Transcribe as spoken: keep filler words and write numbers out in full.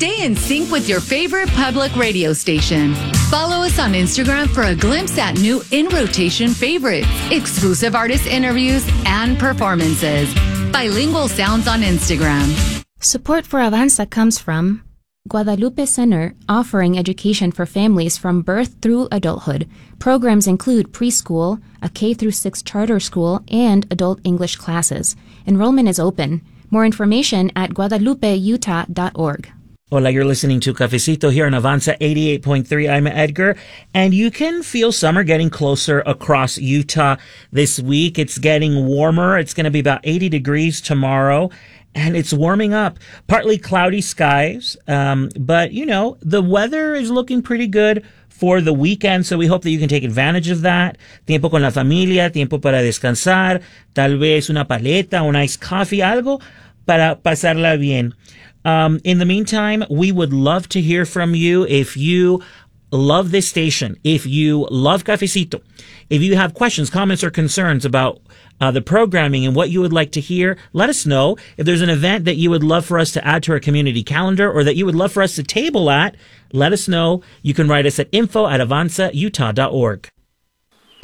Stay in sync with your favorite public radio station. Follow us on Instagram for a glimpse at new in-rotation favorites, exclusive artist interviews, and performances. Bilingual Sounds on Instagram. Support for Avanza comes from Guadalupe Center, offering education for families from birth through adulthood. Programs include preschool, a K through six charter school, and adult English classes. Enrollment is open. More information at guadalupe utah dot org. Hola, you're listening to Cafecito here on Avanza eighty-eight point three. I'm Edgar, and you can feel summer getting closer across Utah this week. It's getting warmer. It's going to be about eighty degrees tomorrow. And it's warming up. Partly cloudy skies, um, but, you know, the weather is looking pretty good for the weekend, so we hope that you can take advantage of that. Tiempo con la familia, tiempo para descansar, tal vez una paleta, un iced coffee, algo para pasarla bien. Um, in the meantime, we would love to hear from you if you love this station, if you love Cafecito, if you have questions, comments, or concerns about Uh, the programming and what you would like to hear, let us know. If there's an event that you would love for us to add to our community calendar or that you would love for us to table at, let us know. You can write us at info at avanza utah dot org.